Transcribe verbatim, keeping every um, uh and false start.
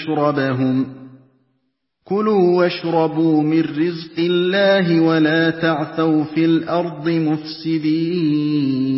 مَشْرَبَهُمْ كُلُوا وَاشْرَبُوا مِنْ رِزْقِ اللَّهِ وَلَا تَعْثَوْا فِي الْأَرْضِ مُفْسِدِينَ